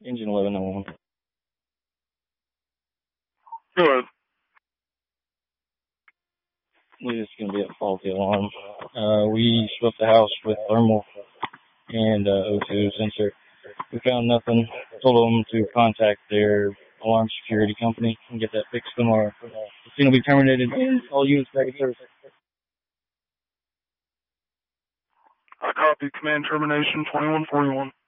Engine 1101. Go ahead. It's going to be a faulty alarm. We swept the house with thermal and O2 sensor. We found nothing. Told them to contact their alarm security company and get that fixed tomorrow. The scene will be terminated and all units back in service. I copy. Command termination 2141.